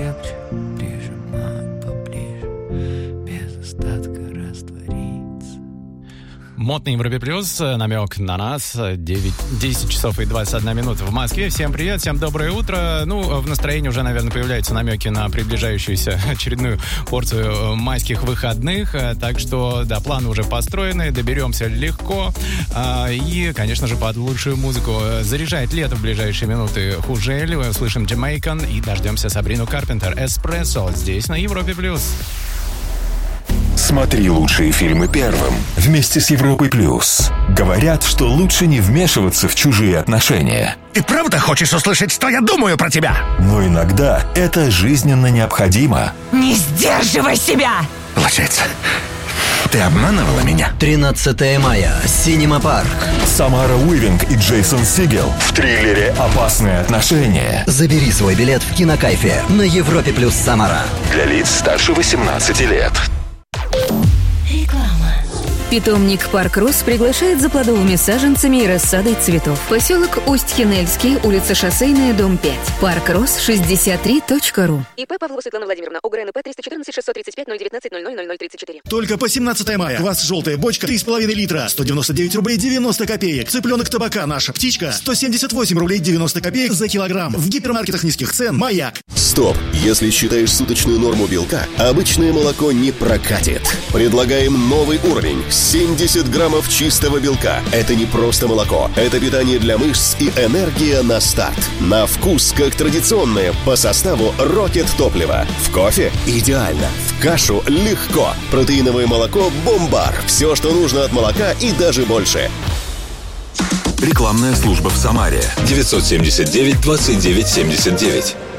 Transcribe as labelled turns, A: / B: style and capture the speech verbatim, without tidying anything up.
A: крепче, прижимать поближе, без остатка раствориться.
B: Модный Европе Плюс, намек на нас. девять, десять часов и двадцать одна минута в Москве. Всем привет, всем доброе утро. Ну, в настроении уже, наверное, появляются намеки на приближающуюся очередную порцию майских выходных. Так что, да, планы уже построены, доберемся легко. И, конечно же, под лучшую музыку заряжает лето в ближайшие минуты Хужель. Услышим Jamaican и дождемся Сабрину Карпентер. Эспрессо здесь на Европе Плюс.
C: Смотри лучшие фильмы первым вместе с Европой Плюс. Говорят, что лучше не вмешиваться в чужие отношения.
D: Ты правда хочешь услышать, что я думаю про тебя?
C: Но иногда это жизненно необходимо.
E: Не сдерживай себя!
D: Получается, ты обманывала меня?
F: тринадцатого мая. Синема Парк.
C: Самара Уивинг и Джейсон Сигел в триллере «Опасные отношения».
F: Забери свой билет в Кинокайфе на Европе Плюс Самара.
C: Для лиц старше восемнадцати лет.
E: Реклама.
G: Питомник Парк Рос приглашает за плодовыми саженцами и рассадой цветов. Поселок Усть-Хенельский, улица Шоссейная, дом пять. Парк Рос шестьдесят три точка ру.
H: ИП Павлова Светлана Владимировна. ОГРНП триста четырнадцать шестьсот тридцать пять ноль девятнадцать ноль ноль ноль ноль тридцать четыре.
D: Только по семнадцатого мая. Квас «Желтая бочка» три с половиной литра. сто девяносто девять рублей девяносто копеек. Цыпленок табака «Наша птичка» сто семьдесят восемь рублей девяносто копеек за килограмм. В гипермаркетах низких цен «Маяк».
I: Стоп! Если считаешь суточную норму белка, обычное молоко не прокатит. Предлагаем новый уровень. семьдесят граммов чистого белка. Это не просто молоко. Это питание для мышц и энергия на старт. На вкус как традиционное. По составу рокет топлива. В кофе идеально. В кашу легко. Протеиновое молоко Бомбар. Все, что нужно от молока и даже больше.
C: Рекламная служба в Самаре.
J: девятьсот семьдесят девять двадцать девять семьдесят девять.